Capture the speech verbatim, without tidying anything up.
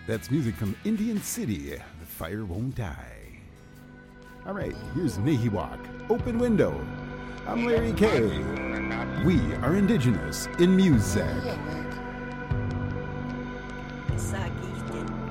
That's music from Indian City, The Fire Won't Die. All right, here's Nahiwak, Open Window. I'm Larry K. We are indigenous in music. Sa akin.